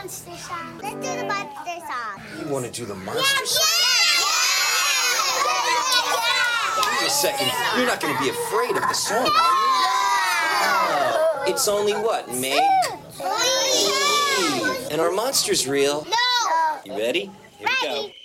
monster song. Let's do the monster song. You want to do the monster song? Wait a second. You're not going to be afraid of the song, are you? It's only what? Make believe. And our monster's real. No. You ready? Here we go.